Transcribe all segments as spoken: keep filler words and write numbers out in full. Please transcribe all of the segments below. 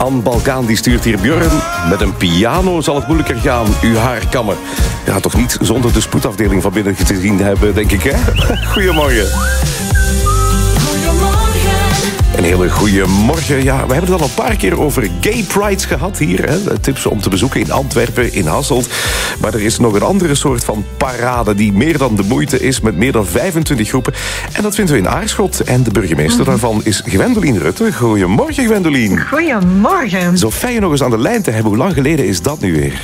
Anne Balkaan die stuurt hier: Björn, met een piano zal het moeilijker gaan, uw haar kammen. Ja, toch niet zonder de spoedafdeling van binnen te zien hebben, denk ik, hè? Goedemorgen. Een hele goede morgen. Ja, we hebben het al een paar keer over gay prides gehad hier. Hè? Tips om te bezoeken in Antwerpen, in Hasselt. Maar er is nog een andere soort van parade die meer dan de moeite is, met meer dan vijfentwintig groepen. En dat vinden we in Aarschot. En de burgemeester daarvan is Gwendoline Rutte. Goedemorgen, Gwendoline. Goedemorgen. Zo fijn je nog eens aan de lijn te hebben. Hoe lang geleden is dat nu weer?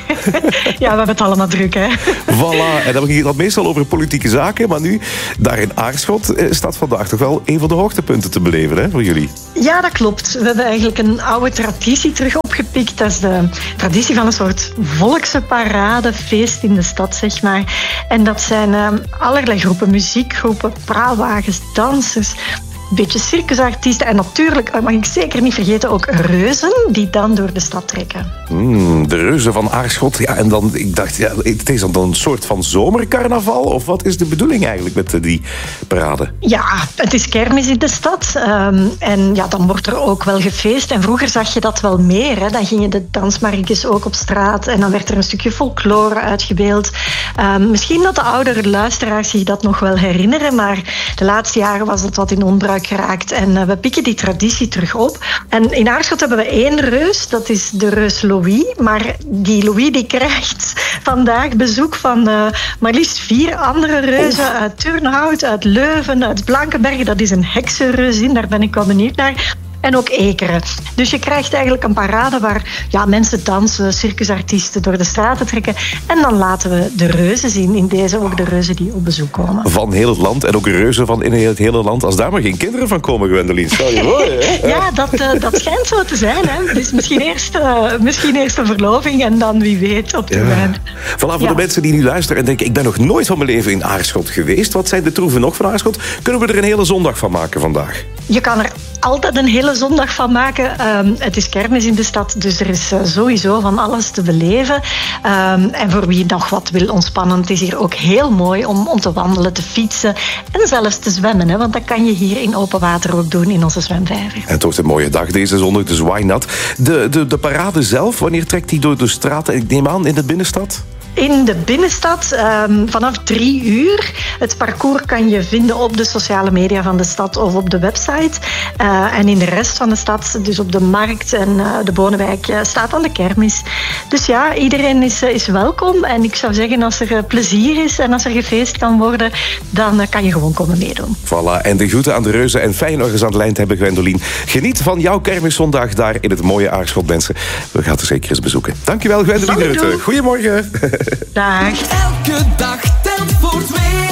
Ja, we hebben het allemaal druk, hè. Voilà. En dan ging het meestal over politieke zaken. Maar nu, daar in Aarschot, staat vandaag toch wel een van de hoogtepunten te beleven, hè, voor jullie. Ja, dat klopt. We hebben eigenlijk een oude traditie terug opgepikt. Dat is de traditie van een soort volkse parade, feest in de stad, zeg maar. En dat zijn uh, allerlei groepen, muziekgroepen, praalwagens, dansers, een beetje circusartiesten en natuurlijk, mag ik zeker niet vergeten, ook reuzen die dan door de stad trekken. Mm, de reuzen van Aarschot. Ja, en dan, ik dacht, ja, het is dan een soort van zomercarnaval? Of wat is de bedoeling eigenlijk met die parade? Ja, het is kermis in de stad. Um, en ja, dan wordt er ook wel gefeest. En vroeger zag je dat wel meer. Hè. Dan gingen de dansmarkjes ook op straat. En dan werd er een stukje folklore uitgebeeld. Um, misschien dat de oudere luisteraars zich dat nog wel herinneren. Maar de laatste jaren was het wat in onbruik geraakt. En uh, we pikken die traditie terug op. En in Aarschot hebben we één reus. Dat is de reus Louis. Maar die Louis die krijgt vandaag bezoek van uh, maar liefst vier andere reuzen. Oh. Uit Turnhout, uit Leuven, uit Blankenberge. Dat is een heksenreuzin. Daar ben ik wel benieuwd naar. En ook Ekeren. Dus je krijgt eigenlijk een parade waar ja, mensen dansen, circusartiesten door de straten trekken. En dan laten we de reuzen zien. In deze ook de reuzen die op bezoek komen. Van heel het land en ook reuzen van in het hele land. Als daar maar geen kinderen van komen, Gwendoline. Stel je voor, hè? Ja, dat, uh, dat schijnt zo te zijn. Hè. Dus misschien eerst, uh, misschien eerst een verloving en dan wie weet op de ja. wijn. Voilà, voor ja. de mensen die nu luisteren en denken: ik ben nog nooit van mijn leven in Aarschot geweest. Wat zijn de troeven nog van Aarschot? Kunnen we er een hele zondag van maken vandaag? Je kan er altijd een hele zondag van maken. Um, het is kermis in de stad, dus er is uh, sowieso van alles te beleven. Um, en voor wie nog wat wil ontspannen, het is hier ook heel mooi om, om te wandelen, te fietsen en zelfs te zwemmen. Hè, want dat kan je hier in open water ook doen in onze zwemvijver. En het wordt een mooie dag deze zondag, dus why not? De, de, de parade zelf, wanneer trekt die door de straten? Ik neem aan in de binnenstad? In de binnenstad um, vanaf drie uur. Het parcours kan je vinden op de sociale media van de stad of op de website. Uh, en in de rest van de stad, dus op de markt en uh, de Bonenwijk, uh, staat dan de kermis. Dus ja, iedereen is, uh, is welkom. En ik zou zeggen, als er uh, plezier is en als er gefeest kan worden, dan uh, kan je gewoon komen meedoen. Voilà, en de groeten aan de reuzen en fijn nog eens aan de lijn te hebben, Gwendoline. Geniet van jouw kermiszondag daar in het mooie Aarschot, mensen. We gaan er zeker eens bezoeken. Dankjewel, Gwendoline Rutte. Goedemorgen. Dag. Elke dag telt voor twee.